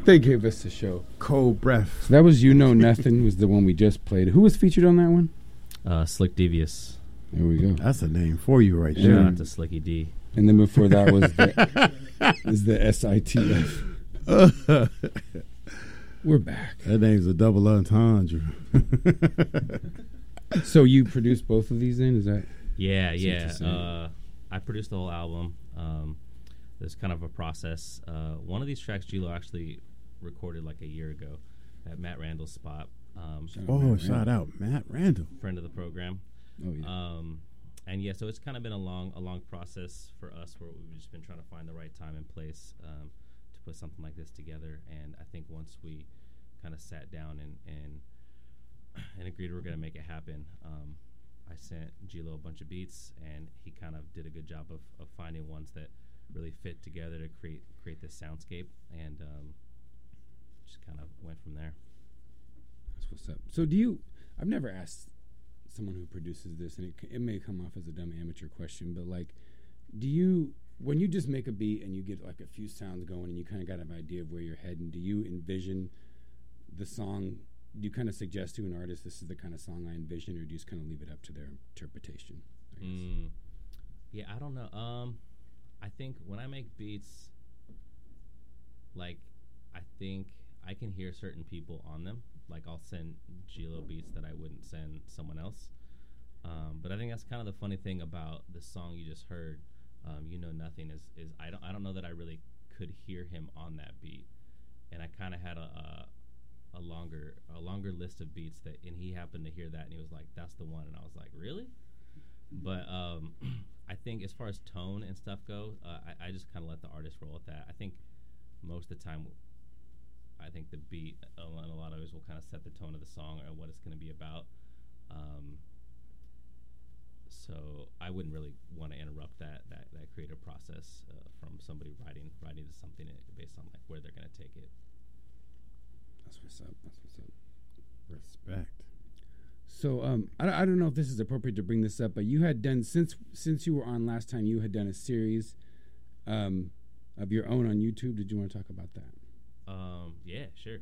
They gave us the show. Cold Breath. That was You Know Nothing was the one we just played. Who was featured on that one? Slick Devious. There we go. That's a name for you right Shout there. out to Slicky D. And then before that was the SITF. We're back. That name's a double entendre. So you produced both of these then? Is that? Yeah. I produced the whole album. There's kind of a process. One of these tracks G-Lo actually recorded like a year ago at Matt Randall's spot. Shout out Matt Randall. Friend of the program. Oh, yeah. And yeah, so it's kind of been a long process for us where we've just been trying to find the right time and place to put something like this together. And I think once we kind of sat down and agreed we were going to make it happen, I sent G-Lo a bunch of beats, and he kind of did a good job of finding ones that really fit together to create this soundscape, and just kind of went from there. That's what's up. So I've never asked someone who produces this, and it may come off as a dumb amateur question, but like, when you just make a beat and you get like a few sounds going and you kind of got an idea of where you're heading, do you envision the song? Do you kind of suggest to an artist, this is the kind of song I envision, or do you just kind of leave it up to their interpretation? I guess? Yeah, I don't know. I think when I make beats, like, I think I can hear certain people on them. Like, I'll send G-Lo beats that I wouldn't send someone else. But I think that's kind of the funny thing about the song you just heard, You Know Nothing, is I don't know that I really could hear him on that beat. And I kind of had a longer list of beats and he happened to hear that and he was like, that's the one. And I was like, really? But I think as far as tone and stuff go, I just kind of let the artist roll with that. I think most of the time, I think the beat in a lot of ways will kind of set the tone of the song or what it's going to be about. So I wouldn't really want to interrupt that creative process from somebody writing to something based on like where they're going to take it. That's what's up. Respect. So I don't know if this is appropriate to bring this up, but you had done since you were on last time, you had done a series of your own on YouTube. Did you want to talk about that? Yeah, sure.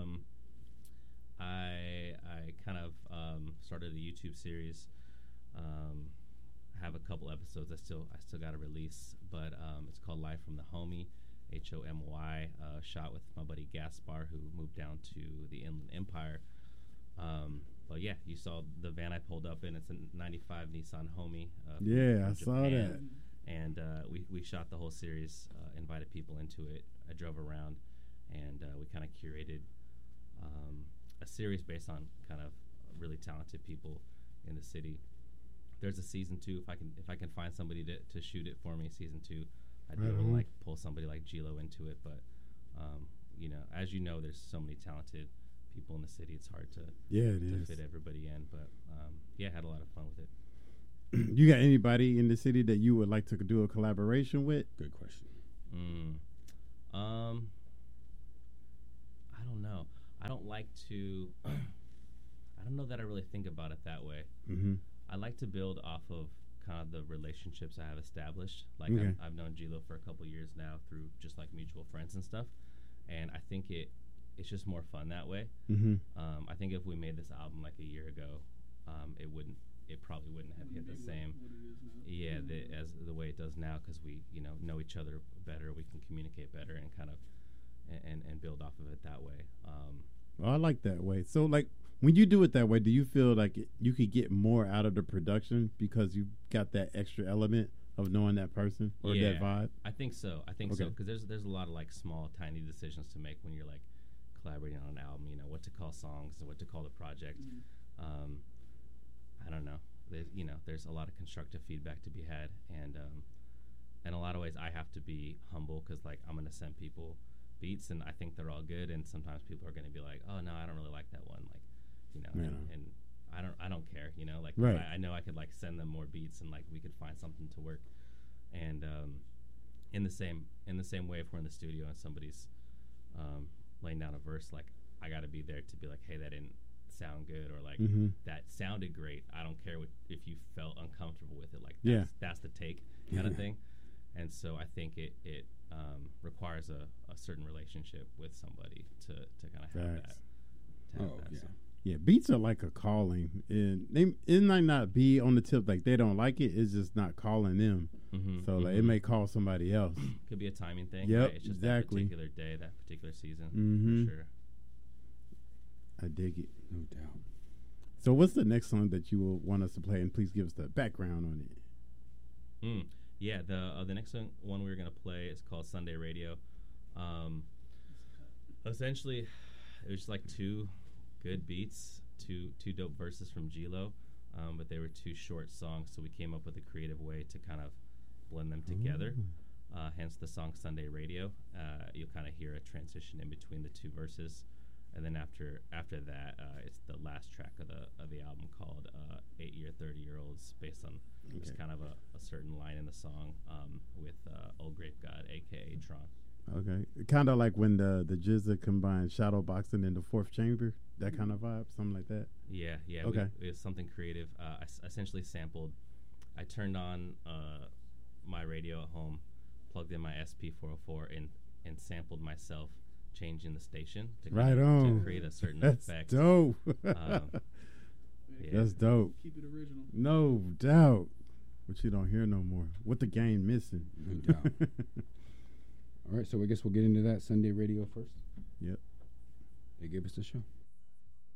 I kind of started a YouTube series. Have a couple episodes I still got to release, but it's called Live from the Homie, HOMY, shot with my buddy Gaspar, who moved down to the Inland Empire. But yeah, you saw the van I pulled up in. It's a '95 Nissan Homie. Yeah, I saw that. And we shot the whole series, invited people into it. I drove around, and we kind of curated a series based on kind of really talented people in the city. There's a season 2. If I can find somebody to shoot it for me, season 2, I'd be able to like pull somebody like G-Lo into it. But as you know, there's so many talented people in the city. It's hard to fit everybody in. But yeah, had a lot of fun with it. You got anybody in the city that you would like to do a collaboration with? Good question. I don't know. I don't like to. I don't know that I really think about it that way. Mm-hmm. I like to build off of kind of the relationships I have established. Like I've known G-Lo for a couple years now through just like mutual friends and stuff, and I think it's just more fun that way. Mm-hmm. I think if we made this album like a year ago, it probably wouldn't have hit the same. Yeah, as the way it does now, because we know each other better, we can communicate better, and kind of and build off of it that way. I like that way. So like when you do it that way, do you feel like you could get more out of the production because you got that extra element of knowing that person or that vibe? I think so. So because there's a lot of like small, tiny decisions to make when you're like collaborating on an album. What to call songs and what to call the project. I don't know. There's a lot of constructive feedback to be had, and in a lot of ways, I have to be humble because like I'm gonna send people beats and I think they're all good, and sometimes people are gonna be like, oh no, I don't really like that one, like and I don't care, like right. I know I could like send them more beats and like we could find something to work, and in the same way, if we're in the studio and somebody's laying down a verse, like I got to be there to be like, hey, that didn't sound good, or like that sounded great. I don't care if you felt uncomfortable with it, like that's the take kind of thing. and so I think it requires a certain relationship with somebody to kind of have that. Yeah. Yeah, beats are like a calling, and it might not be on the tip like they don't like it. It's just not calling them. So like it may call somebody else. Could be a timing thing. Yep, right? It's just exactly. that particular day, that particular season. For sure. I dig it. No doubt. So what's the next song that you will want us to play? And please give us the background on it. Yeah, the next one we were gonna play is called Sunday Radio. Essentially, it was just like two good beats, two dope verses from G-Lo, but they were two short songs, so we came up with a creative way to kind of blend them together. Hence the song Sunday Radio. You'll kind of hear a transition in between the two verses, and then after that, it's the last track of the album called 8 Year 30-Year-Olds, based on just kind of a certain line in the song with Old Grape God, aka Tron. Okay, kind of like when the GZA combined shadow boxing in the Fourth Chamber, that kind of vibe, something like that. Yeah. Okay, it was something creative. I essentially sampled. I turned on my radio at home, plugged in my SP404, and sampled myself changing the station to to create a certain effect. Dope. That's dope. Keep it original. No doubt. But you don't hear no more. What the game missing? No doubt. All right, so I guess we'll get into that Sunday Radio first. Yep. They gave us the show.